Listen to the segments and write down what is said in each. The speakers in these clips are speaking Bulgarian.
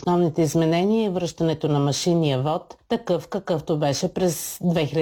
основните изменения е връщането на машинния вод, такъв какъвто беше през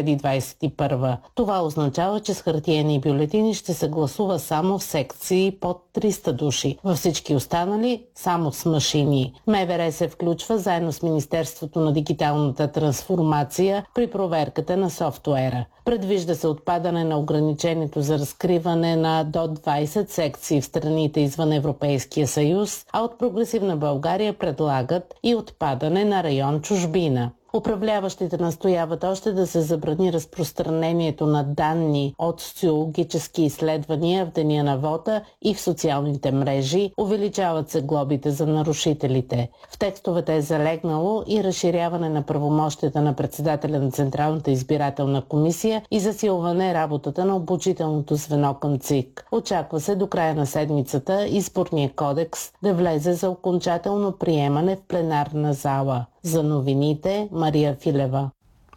2021. Това означава, че с хартиени бюлетини ще се гласува само в секции под 300 души. Във всички останали само с машини. МВР се включва заедно с Министерството на дигиталната трансформация при проверката на софтуера. Предвижда се отпадане на ограничението за разкриване на до 20 секции в страните извън Европейския съюз, а от Прогресивна България предлагат и отпадане на район чужбина. Управляващите настояват още да се забрани разпространението на данни от социологически изследвания в деня на вота и в социалните мрежи, увеличават се глобите за нарушителите. В текстовете е залегнало и разширяване на правомощията на председателя на Централната избирателна комисия и засилване работата на обучителното звено към ЦИК. Очаква се до края на седмицата изборния кодекс да влезе за окончателно приемане в пленарна зала. За новините Мария Филева.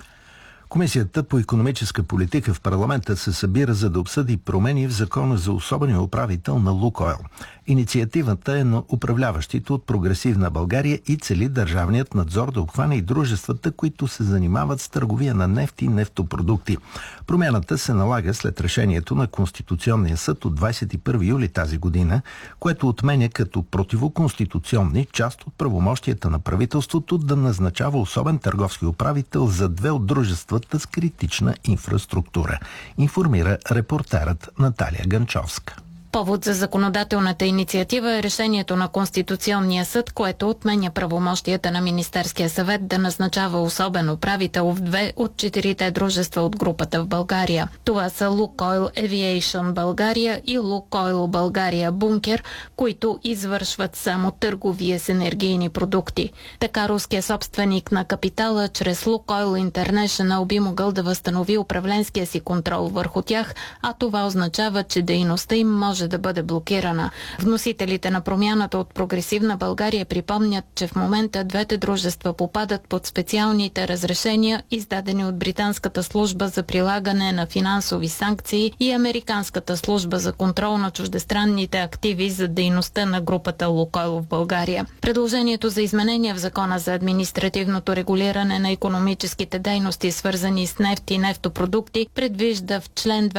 Комисията по икономическа политика в парламента се събира, за да обсъди промени в закона за особения управител на Лукойл. Инициативата е на управляващите от Прогресивна България и цели държавният надзор да обхване и дружествата, които се занимават с търговия на нефт и нефтопродукти. Промяната се налага след решението на Конституционния съд от 21 юли тази година, което отменя като противоконституционни част от правомощията на правителството да назначава особен търговски управител за две от дружествата с критична инфраструктура, информира репортерът Наталия Ганчовска. Повод за законодателната инициатива е решението на Конституционния съд, което отменя правомощията на Министерския съвет да назначава особен управител в две от 4 дружества от групата в България. Това са Лукойл Авиейшън България и Лукойл България Бункер, които извършват само търговия с енергийни продукти. Така руският собственик на капитала чрез Лукойл Интернешънъл би могъл да възстанови управленския си контрол върху тях, а това означава, че дейността им може да бъде блокирана. Вносителите на промяната от Прогресивна България припомнят, че в момента двете дружества попадат под специалните разрешения, издадени от Британската служба за прилагане на финансови санкции и Американската служба за контрол на чуждестранните активи за дейността на групата Лукойл в България. Предложението за изменения в Закона за административното регулиране на икономическите дейности, свързани с нефт и нефтопродукти, предвижда в член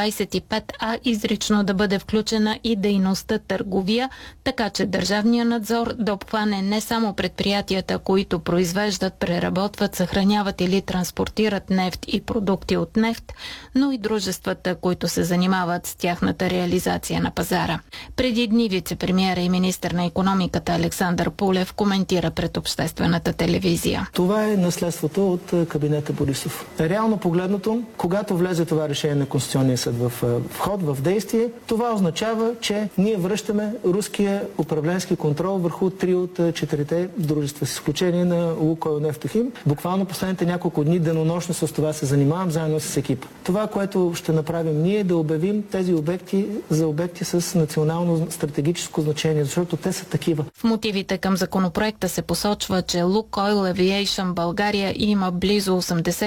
25а изрично да бъде включена и дейността търговия, така че държавният надзор да обхване не само предприятията, които произвеждат, преработват, съхраняват или транспортират нефт и продукти от нефт, но и дружествата, които се занимават с тяхната реализация на пазара. Преди дни вице-премиера и министър на икономиката Александър Пулев коментира пред обществената телевизия. Това е наследството от кабинета Борисов. Реално погледнато, когато влезе това решение на Конституционния съд в ход, в действие, това означава, че ние връщаме руския управленски контрол върху 3 от 4 дружества, с изключение на Лукойл Нефтохим. Буквално последните няколко дни денонощно с това се занимавам заедно с екипа. Това, което ще направим ние, е да обявим тези обекти за обекти с национално стратегическо значение, защото те са такива. В мотивите към законопроекта се посочва, че Лукойл Авиейшън България има близо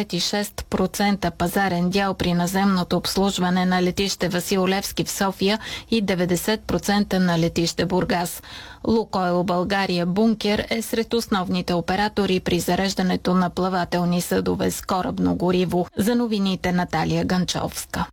86% пазарен дял при наземното обслужване на летище Васил Левски в София и 90% на летище Бургас. Лукойл България Бункер е сред основните оператори при зареждането на плавателни съдове с корабно гориво. За новините Наталия Ганчовска.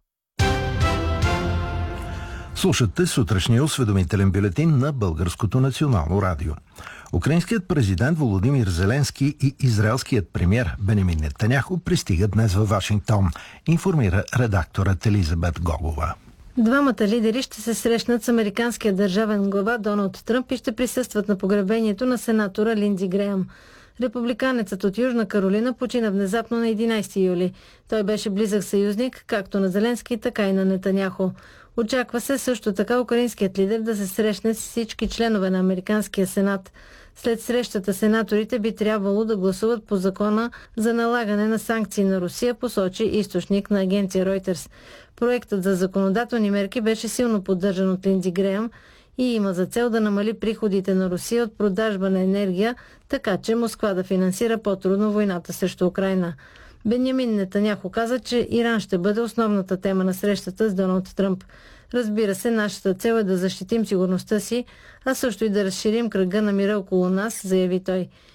Слушате сутрешния осведомителен бюлетин на Българското национално радио. Украинският президент Володимир Зеленски и израелският премиер Бенямин Нетаняху пристигат днес във Вашингтон, информира редакторът Елизабет Гогова. Двамата лидери ще се срещнат с американския държавен глава Доналд Тръмп и ще присъстват на погребението на сенатора Линдзи Греъм. Републиканецът от Южна Каролина почина внезапно на 11 юли. Той беше близък съюзник както на Зеленски, така и на Нетаняху. Очаква се също така украинският лидер да се срещне с всички членове на Американския сенат. След срещата сенаторите би трябвало да гласуват по закона за налагане на санкции на Русия, посочи източник на агенция Reuters. Проектът за законодателни мерки беше силно поддържан от Линдзи Греъм и има за цел да намали приходите на Русия от продажба на енергия, така че Москва да финансира по-трудно войната срещу Украйна. Бенямин Нетаняху каза, че Иран ще бъде основната тема на срещата с Доналд Тръмп. Разбира се, нашата цел е да защитим сигурността си, а също и да разширим кръга на мира около нас, заяви той.